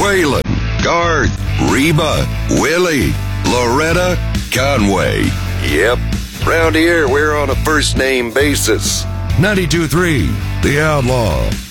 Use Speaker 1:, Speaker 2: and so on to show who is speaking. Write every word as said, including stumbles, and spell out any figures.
Speaker 1: Waylon, Garth, Reba, Willie, Loretta, Conway. Yep, round here we're on a first name basis. ninety-two point three The Outlaw.